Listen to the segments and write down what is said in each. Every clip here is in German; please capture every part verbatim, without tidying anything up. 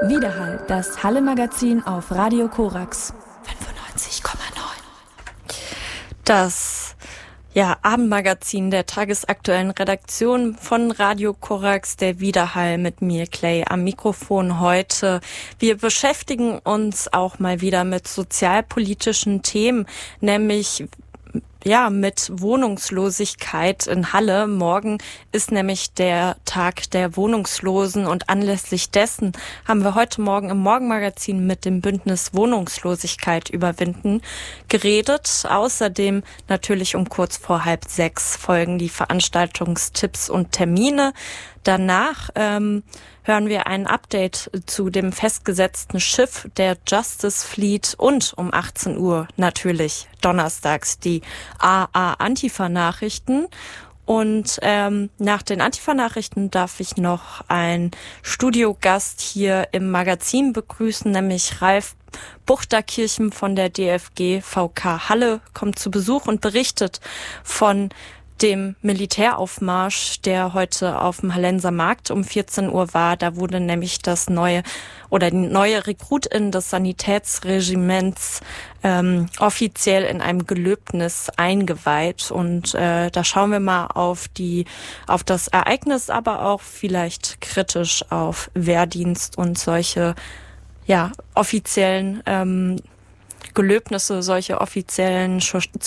Widerhall, das Halle-Magazin auf Radio Korax fünfundneunzig Komma neun. Das ja, Abendmagazin der tagesaktuellen Redaktion von Radio Korax, der Widerhall mit mir, Clay, am Mikrofon heute. Wir beschäftigen uns auch mal wieder mit sozialpolitischen Themen, nämlich ja, mit Wohnungslosigkeit in Halle. Morgen ist nämlich der Tag der Wohnungslosen und anlässlich dessen haben wir heute Morgen im Morgenmagazin mit dem Bündnis Wohnungslosigkeit überwinden geredet. Außerdem natürlich um kurz vor halb sechs folgen die Veranstaltungstipps und Termine. Danach ähm, hören wir ein Update zu dem festgesetzten Schiff der Justice Fleet und um achtzehn Uhr natürlich donnerstags die A A-Antifa-Nachrichten. Und ähm, nach den Antifa-Nachrichten darf ich noch einen Studiogast hier im Magazin begrüßen, nämlich Ralf Buchterkirchen von der D F G V K Halle, kommt zu Besuch und berichtet von dem Militäraufmarsch, der heute auf dem Hallenser Markt um vierzehn Uhr war. Da wurde nämlich das neue oder die neue Rekrutin des Sanitätsregiments ähm, offiziell in einem Gelöbnis eingeweiht. Und äh, da schauen wir mal auf die auf das Ereignis, aber auch vielleicht kritisch auf Wehrdienst und solche ja offiziellen ähm, Gelöbnisse, solche offiziellen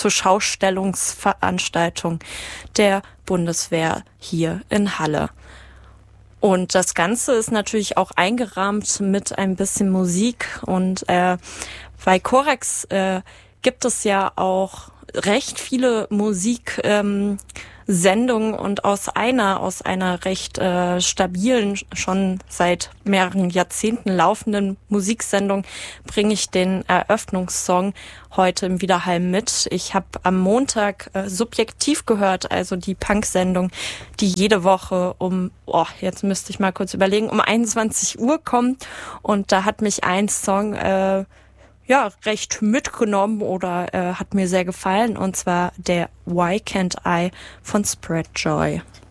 Zuschaustellungsveranstaltungen der Bundeswehr hier in Halle. Und das Ganze ist natürlich auch eingerahmt mit ein bisschen Musik. Und äh, bei Korax äh, gibt es ja auch recht viele Musik ähm, Sendungen und aus einer, aus einer recht äh, stabilen, schon seit mehreren Jahrzehnten laufenden Musiksendung bringe ich den Eröffnungssong heute im Widerhall mit. Ich habe am Montag äh, Subjektiv gehört, also die Punk-Sendung, die jede Woche um, oh, jetzt müsste ich mal kurz überlegen, um einundzwanzig Uhr kommt. Und da hat mich ein Song äh, ja, recht mitgenommen oder äh, hat mir sehr gefallen, und zwar der Why Can't I von Spread Joy.